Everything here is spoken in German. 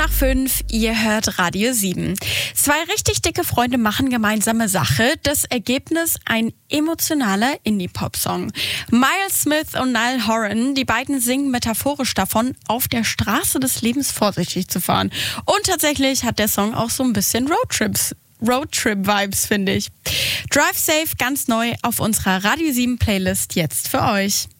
5:15, ihr hört Radio 7. Zwei richtig dicke Freunde machen gemeinsame Sache. Das Ergebnis ein emotionaler Indie-Pop-Song. Miles Smith und Niall Horan, die beiden singen metaphorisch davon, auf der Straße des Lebens vorsichtig zu fahren. Und tatsächlich hat der Song auch so ein bisschen Roadtrip-Vibes, finde ich. Drive Safe ganz neu auf unserer Radio 7 Playlist jetzt für euch.